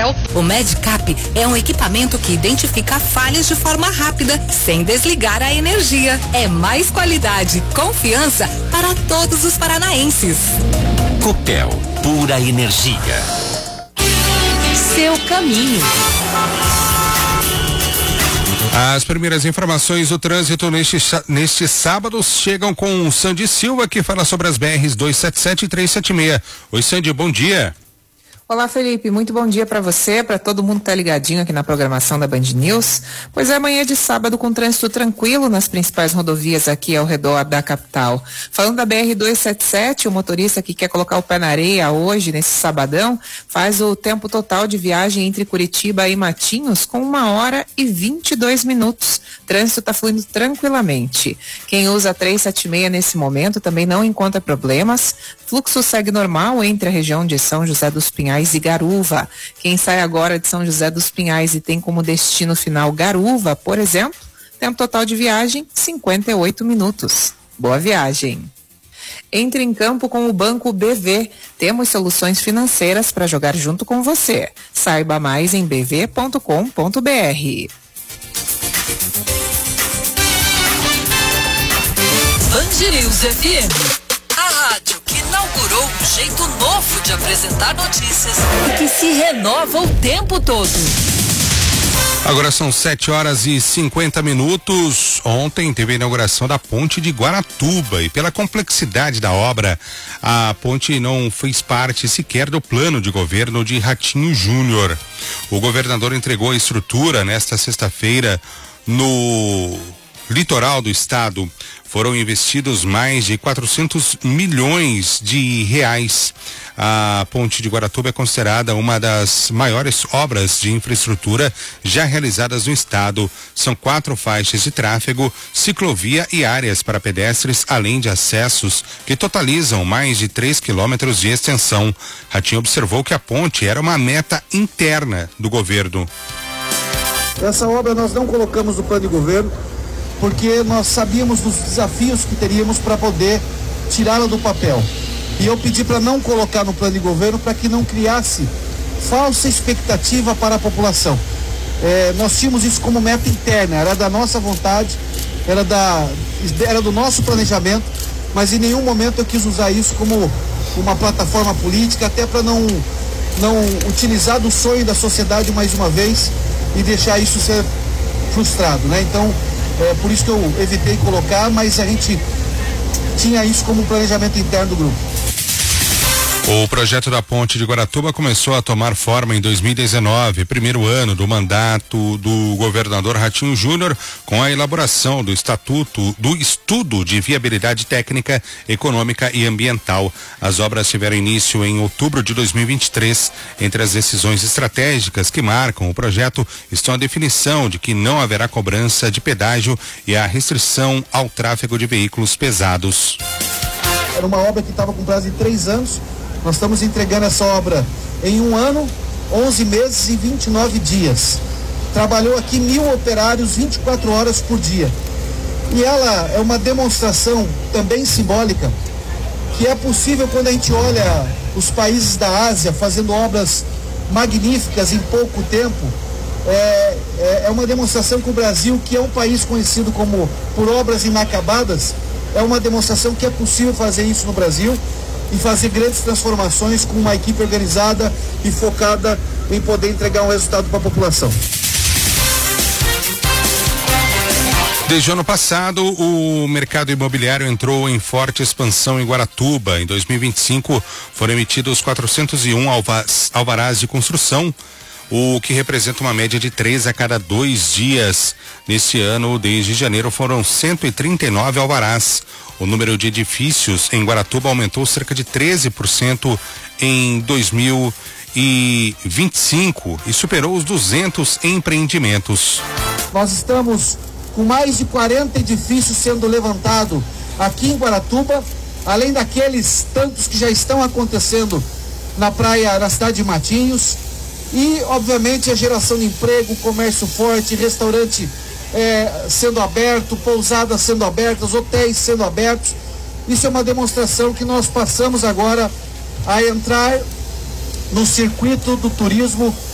Copel. O Medcap é um equipamento que identifica falhas de forma rápida, sem desligar a energia. É mais qualidade, confiança para todos os paranaenses. Copel, pura energia. Seu caminho. As primeiras informações do trânsito neste sábado chegam com o Sandy Silva, que fala sobre as BRs 277 e 376. Oi, Sandy, bom dia. Olá, Felipe, muito bom dia para você, para todo mundo que tá ligadinho aqui na programação da Band News. Pois é, amanhã de sábado com trânsito tranquilo nas principais rodovias aqui ao redor da capital. Falando da BR-277, o motorista que quer colocar o pé na areia hoje, nesse sabadão, faz o tempo total de viagem entre Curitiba e Matinhos com 1h22. Trânsito está fluindo tranquilamente. Quem usa a 376 nesse momento também não encontra problemas. Fluxo segue normal entre a região de São José dos Pinhais e Garuva. Quem sai agora de São José dos Pinhais e tem como destino final Garuva, por exemplo, tempo total de viagem 58 minutos. Boa viagem. Entre em campo com o Banco BV. Temos soluções financeiras para jogar junto com você. Saiba mais em bv.com.br. Band News FM. A rádio que inaugurou um jeito novo de apresentar notícias e que se renova o tempo todo. Agora são 7h50. Ontem teve a inauguração da ponte de Guaratuba e pela complexidade da obra, a ponte não fez parte sequer do plano de governo de Ratinho Júnior. O governador entregou a estrutura nesta sexta-feira no litoral do estado. Foram investidos mais de 400 milhões de reais. A ponte de Guaratuba é considerada uma das maiores obras de infraestrutura já realizadas no estado. São 4 faixas de tráfego, ciclovia e áreas para pedestres, além de acessos que totalizam mais de 3 quilômetros de extensão. Ratinho observou que a ponte era uma meta interna do governo. Essa obra nós não colocamos no plano de governo, porque nós sabíamos dos desafios que teríamos para poder tirá-la do papel. E eu pedi para não colocar no plano de governo para que não criasse falsa expectativa para a população. Nós tínhamos isso como meta interna, era da nossa vontade, era do nosso planejamento, mas em nenhum momento eu quis usar isso como uma plataforma política, até para não utilizar do sonho da sociedade mais uma vez e deixar isso ser frustrado, né? Então, por isso que eu evitei colocar, mas a gente tinha isso como planejamento interno do grupo. O projeto da ponte de Guaratuba começou a tomar forma em 2019, primeiro ano do mandato do governador Ratinho Júnior, com a elaboração do estudo de viabilidade técnica, econômica e ambiental. As obras tiveram início em outubro de 2023. Entre as decisões estratégicas que marcam o projeto estão a definição de que não haverá cobrança de pedágio e a restrição ao tráfego de veículos pesados. Era uma obra que estava com prazo de 3 anos. Nós estamos entregando essa obra em 1 ano, 11 meses e 29 dias. Trabalhou aqui 1.000 operários 24 horas por dia. E ela é uma demonstração também simbólica que é possível quando a gente olha os países da Ásia fazendo obras magníficas em pouco tempo. É uma demonstração que o Brasil, que é um país conhecido como por obras inacabadas, é uma demonstração que é possível fazer isso no Brasil e fazer grandes transformações com uma equipe organizada e focada em poder entregar um resultado para a população. Desde o ano passado, o mercado imobiliário entrou em forte expansão em Guaratuba. Em 2025, foram emitidos 401 alvarás de construção, o que representa uma média de 3 a cada 2 dias. Neste ano, desde janeiro, foram 139 alvarás. O número de edifícios em Guaratuba aumentou cerca de 13% em 2025 e superou os 200 empreendimentos. Nós estamos com mais de 40 edifícios sendo levantados aqui em Guaratuba, além daqueles tantos que já estão acontecendo na cidade de Matinhos. E, obviamente, a geração de emprego, comércio forte, restaurante sendo aberto, pousadas sendo abertas, hotéis sendo abertos. Isso é uma demonstração que nós passamos agora a entrar no circuito do turismo